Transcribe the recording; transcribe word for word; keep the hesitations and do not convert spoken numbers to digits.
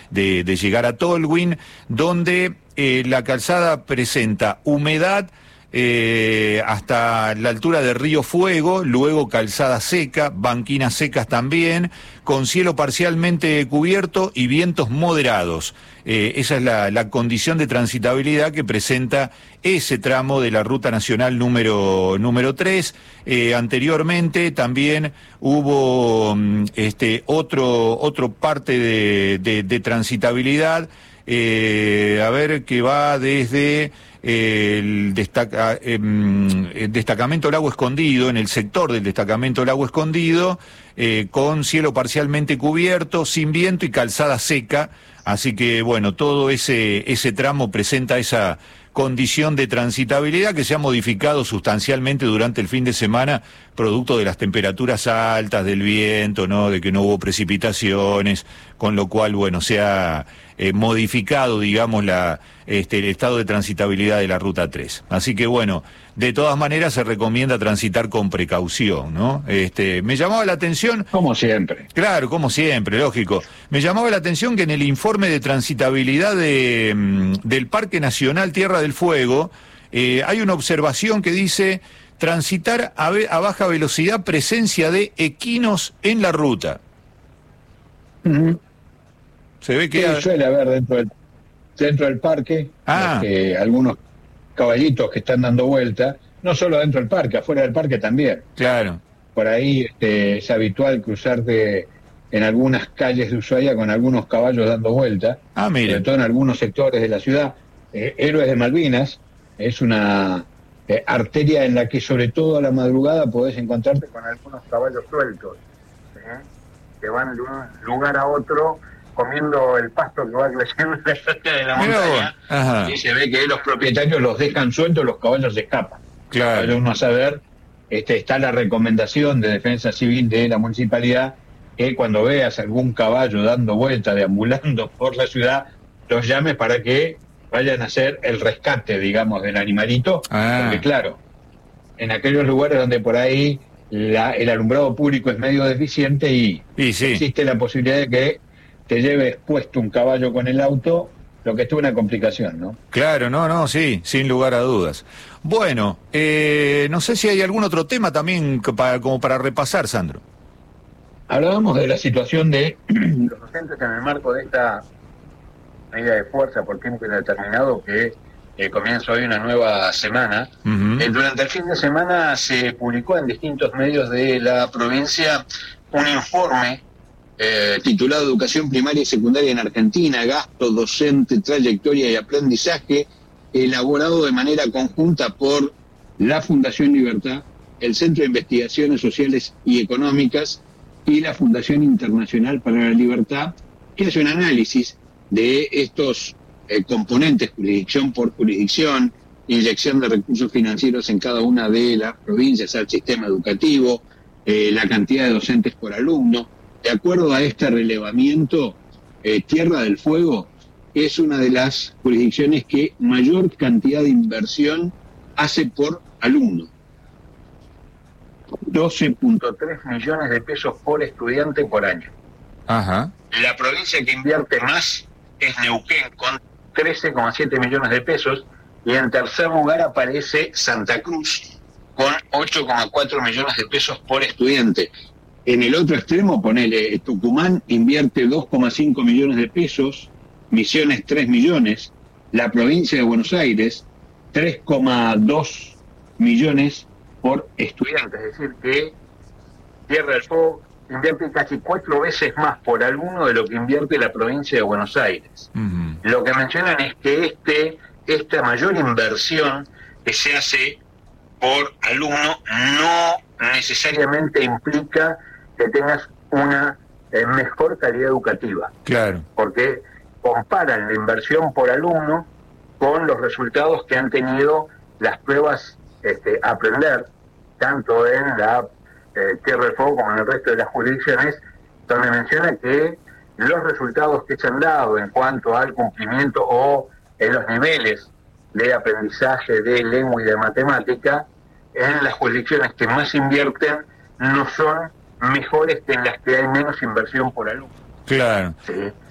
de, de llegar a Tolwyn, donde eh, la calzada presenta humedad Eh, hasta la altura de Río Fuego, luego calzada seca, banquinas secas también, con cielo parcialmente cubierto y vientos moderados. Eh, esa es la, la condición de transitabilidad que presenta ese tramo de la Ruta Nacional número, número tres. Eh, anteriormente también hubo este, otro, otro parte de, de, de transitabilidad, eh, a ver, que va desde el, destaca, eh, el destacamento Lago Escondido, en el sector del destacamento Lago Escondido, eh, con cielo parcialmente cubierto, sin viento y calzada seca, así que bueno, todo ese, ese tramo presenta esa condición de transitabilidad que se ha modificado sustancialmente durante el fin de semana, producto de las temperaturas altas, del viento, ¿no?, de que no hubo precipitaciones, con lo cual, bueno, se ha eh, modificado, digamos, la, este, el estado de transitabilidad de la Ruta tres. Así que, bueno, de todas maneras se recomienda transitar con precaución, ¿no? Este, me llamaba la atención... Como siempre. Claro, como siempre, lógico. Me llamaba la atención que en el informe de transitabilidad de, del Parque Nacional Tierra del Fuego, eh, hay una observación que dice: transitar a, a baja velocidad, presencia de equinos en la ruta. Uh-huh. Se ve que... Sí, suele haber dentro del, dentro del parque ah. que algunos caballitos que están dando vuelta, no solo dentro del parque, afuera del parque también. Claro. Por ahí este, es habitual cruzarte en algunas calles de Ushuaia con algunos caballos dando vuelta, ah, mire. sobre todo en algunos sectores de la ciudad. Eh, Héroes de Malvinas es una eh, arteria en la que sobre todo a la madrugada podés encontrarte con algunos caballos sueltos, ¿eh? que van de un lugar a otro comiendo el pasto que va creciendo cerca de la montaña. Ajá. Y se ve que los propietarios los dejan sueltos, los caballos se escapan. Claro. Pero uno a saber, este, está la recomendación de Defensa Civil de la municipalidad que cuando veas algún caballo dando vuelta, deambulando por la ciudad, los llames para que vayan a hacer el rescate, digamos, del animalito. Ah. Porque claro, en aquellos lugares donde por ahí la, el alumbrado público es medio deficiente y, y sí. existe la posibilidad de que te lleves puesto un caballo con el auto, lo que es una complicación, ¿no? Claro, no, no, sí, sin lugar a dudas. Bueno, eh, no sé si hay algún otro tema también para, como para repasar, Sandro. Hablábamos de la situación de los docentes en el marco de esta medida de fuerza por tiempo indeterminado que eh, comienza hoy una nueva semana. Uh-huh. Eh, durante el fin de semana se publicó en distintos medios de la provincia un informe Eh, titulado Educación Primaria y Secundaria en Argentina, Gasto, Docente, Trayectoria y Aprendizaje, elaborado de manera conjunta por la Fundación Libertad, el Centro de Investigaciones Sociales y Económicas y la Fundación Internacional para la Libertad, que hace un análisis de estos eh, componentes, jurisdicción por jurisdicción, inyección de recursos financieros en cada una de las provincias al sistema educativo, eh, la cantidad de docentes por alumno. De acuerdo a este relevamiento, eh, Tierra del Fuego es una de las jurisdicciones que mayor cantidad de inversión hace por alumno. doce punto tres millones de pesos por estudiante por año. Ajá. La provincia que invierte más es Neuquén, con trece coma siete millones de pesos, y en tercer lugar aparece Santa Cruz, con ocho coma cuatro millones de pesos por estudiante. En el otro extremo, ponele, Tucumán invierte dos coma cinco millones de pesos, Misiones tres millones, la provincia de Buenos Aires tres coma dos millones por estudiante, es decir que Tierra del Fuego invierte casi cuatro veces más por alumno de lo que invierte la provincia de Buenos Aires. Uh-huh. Lo que mencionan es que este esta mayor inversión que se hace por alumno no necesariamente implica que tengas una eh, mejor calidad educativa. Claro. Porque comparan la inversión por alumno con los resultados que han tenido las pruebas este, Aprender, tanto en la eh, Tierra del Fuego como en el resto de las jurisdicciones, donde menciona que los resultados que se han dado en cuanto al cumplimiento o en los niveles de aprendizaje de lengua y de matemática, en las jurisdicciones que más invierten no son mejores que en las que hay menos inversión por alumno. Claro. ¿Sí?